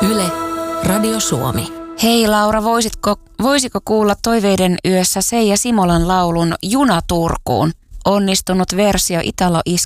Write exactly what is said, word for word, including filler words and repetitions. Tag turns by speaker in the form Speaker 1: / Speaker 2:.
Speaker 1: Yle, Radio Suomi.
Speaker 2: Hei Laura, voisitko, voisiko kuulla Toiveiden yössä Seija Simolan laulun Juna Turkuun? Onnistunut versio Italo